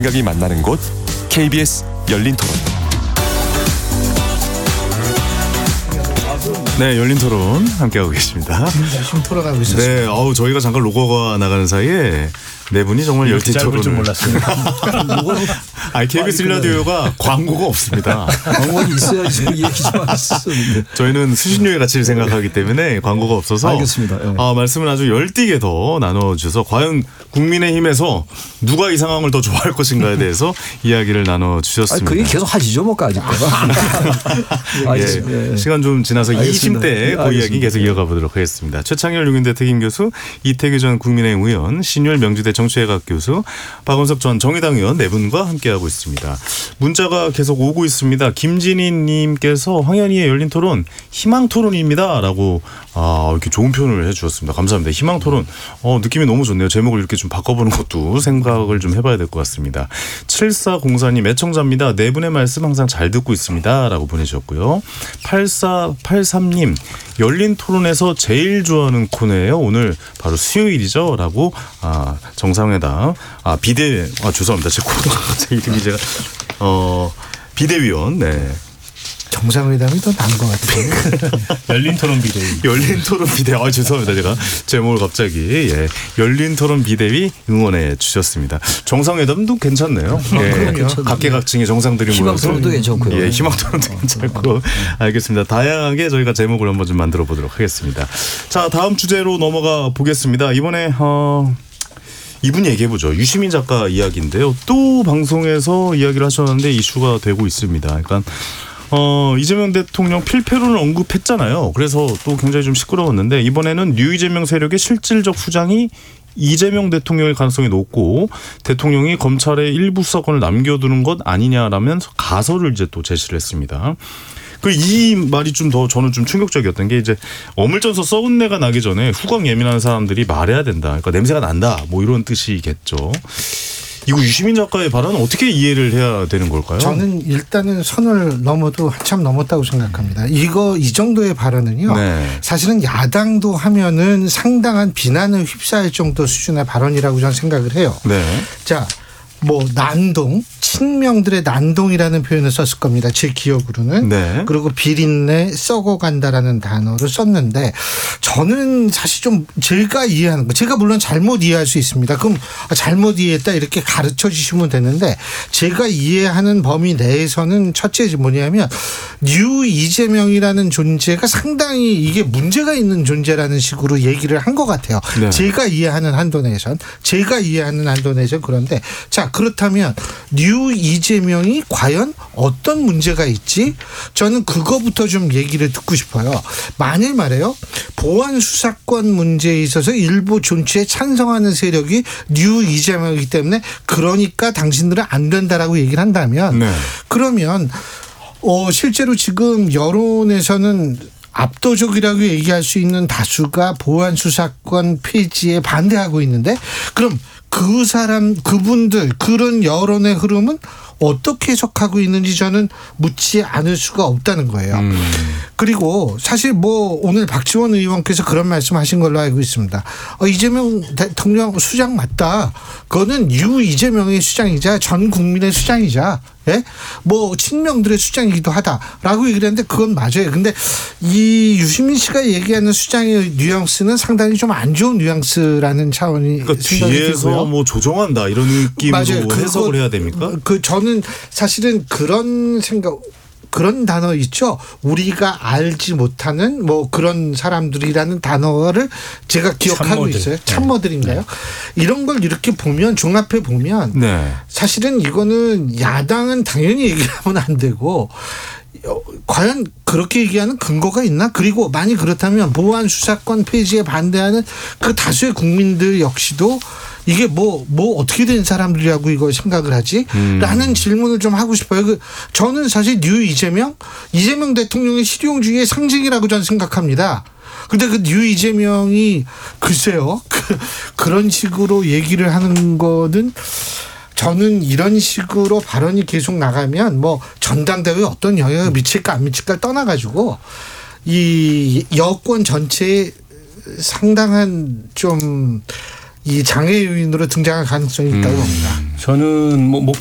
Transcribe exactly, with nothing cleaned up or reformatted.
생각이 만나는 곳 케이비에스 열린토론. 네, 열린토론 함께하고 계십니다. 열심히 토론하고 있었습니다. 네, 어우 저희가 잠깐 로고가 나가는 사이에 네 분이 정말 열띤 토론을. 줄 몰랐습니다. 아, 케이비에스 라디오가 광고가 없습니다. 광고가 있어야지 얘기 좀 하셨는데. 저희는 수신료의 가치를 생각하기 때문에 광고가 없어서. 알겠습니다. 네. 아, 말씀을 아주 열띠게 더 나눠주셔서 과연 국민의힘에서 누가 이 상황을 더 좋아할 것인가에 대해서 이야기를 나눠주셨습니다. 그게 계속 하시죠, 뭐 까짓거가. 예, 시간 좀 지나서 이 심 때 그 이야기 계속 이어가 보도록 하겠습니다. 최창열 용인대 특임 교수, 이태규 전 국민의힘 의원, 신율 명주대 정치외학 교수, 박원석 전 정의당 의원 네 분과 함께하고 있습니다. 문자가 계속 오고 있습니다. 김진희 님께서 황현희의 열린토론 희망토론입니다라고 아, 이렇게 좋은 표현을 해주셨습니다. 감사합니다. 희망토론 어, 느낌이 너무 좋네요. 제목을 이렇게 좀 바꿔보는 것도 생각을 좀 해봐야 될 것 같습니다. 칠사공사 님 애청자입니다. 네 분의 말씀 항상 잘 듣고 있습니다 라고 보내주셨고요. 팔사팔삼 님 열린토론에서 제일 좋아하는 코너예요. 오늘 바로 수요일이죠 라고 아, 정상회담 아 비대 아 죄송합니다. 제 코너가 제 이름이 제가 어 비대위원 네. 정상회담이 더 나은 것 같아요. 열린토론 비대위. 열린토론 비대위. 아, 죄송합니다. 제가 제목을 갑자기 예. 열린토론 비대위 응원해 주셨습니다. 정상회담도 괜찮네요. 예. 각계각층의 정상들이 모여서. 희망토론도 괜찮고요. 예, 희망토론도 괜찮고. 알겠습니다. 다양하게 저희가 제목을 한번 좀 만들어 보도록 하겠습니다. 자, 다음 주제로 넘어가 보겠습니다. 이번에 어. 이분 얘기해보죠. 유시민 작가 이야기인데요. 또 방송에서 이야기를 하셨는데 이슈가 되고 있습니다. 그러니까 어, 이재명 대통령 필패론을 언급했잖아요. 그래서 또 굉장히 좀 시끄러웠는데 이번에는 뉴 이재명 세력의 실질적 후장이 이재명 대통령일 가능성이 높고 대통령이 검찰에 일부 수사권을 남겨두는 것 아니냐라면서 가설을 이제 또 제시를 했습니다. 그 이 말이 좀 더 저는 좀 충격적이었던 게 이제 어물전서 썩은 내가 나기 전에 후광 예민한 사람들이 말해야 된다. 그러니까 냄새가 난다. 뭐 이런 뜻이겠죠. 이거 유시민 작가의 발언은 어떻게 이해를 해야 되는 걸까요? 저는 일단은 선을 넘어도 한참 넘었다고 생각합니다. 이거 이 정도의 발언은요. 네. 사실은 야당도 하면은 상당한 비난을 휩싸일 정도 수준의 발언이라고 저는 생각을 해요. 네. 자, 뭐 난동, 친명들의 난동이라는 표현을 썼을 겁니다. 제 기억으로는. 네. 그리고 비린내 썩어간다라는 단어를 썼는데 저는 사실 좀 제가 이해하는 거 제가 물론 잘못 이해할 수 있습니다. 그럼 잘못 이해했다 이렇게 가르쳐 주시면 되는데 제가 이해하는 범위 내에서는 첫째 뭐냐면 뉴 이재명이라는 존재가 상당히 이게 문제가 있는 존재라는 식으로 얘기를 한 것 같아요. 네. 제가 이해하는 한도 내에선 제가 이해하는 한도 내에선 그런데 자 그렇다면 뉴 이재명이 과연 어떤 문제가 있지? 저는 그거부터 좀 얘기를 듣고 싶어요. 만일 말이에요. 보안 수사권 문제에 있어서 일부 존치에 찬성하는 세력이 뉴 이재명이기 때문에 그러니까 당신들은 안 된다라고 얘기를 한다면 네. 그러면 어 실제로 지금 여론에서는 압도적이라고 얘기할 수 있는 다수가 보안 수사권 폐지에 반대하고 있는데 그럼 그 사람 그분들 그런 여론의 흐름은 어떻게 해석하고 있는지 저는 묻지 않을 수가 없다는 거예요. 음. 그리고 사실 뭐 오늘 박지원 의원께서 그런 말씀하신 걸로 알고 있습니다. 어, 이재명 대통령 수장 맞다. 그거는 뉴 이재명의 수장이자 전 국민의 수장이자 예? 뭐 친명들의 수장이기도 하다라고 얘기를 했는데 그건 맞아요. 근데 이 유시민 씨가 얘기하는 수장의 뉘앙스는 상당히 좀 안 좋은 뉘앙스라는 차원이 그러니까 생각이 뒤에서 들고요. 뭐 조종한다 이런 느낌으로 뭐 해석을 해야 됩니까? 그 저는 사실은 그런 생각 그런 단어 있죠. 우리가 알지 못하는 뭐 그런 사람들이라는 단어를 제가 기억하고 참모들. 있어요. 참모들인가요? 네. 이런 걸 이렇게 보면 종합해 보면 네. 사실은 이거는 야당은 당연히 얘기하면 안 되고 과연 그렇게 얘기하는 근거가 있나? 그리고 만약 그렇다면 보안 수사권 폐지에 반대하는 그 다수의 국민들 역시도 이게 뭐, 뭐 어떻게 된 사람들이라고 이걸 생각을 하지? 음. 라는 질문을 좀 하고 싶어요. 그 저는 사실 뉴 이재명, 이재명 대통령의 실용주의의 상징이라고 저는 생각합니다. 근데 그 뉴 이재명이 글쎄요. 그, 그런 식으로 얘기를 하는 거는 저는 이런 식으로 발언이 계속 나가면 뭐 전당대회에 어떤 영향을 미칠까 안 미칠까를 떠나가지고 이 여권 전체에 상당한 좀 이 장애 요인으로 등장할 가능성이 있다고 봅니다. 저는 뭐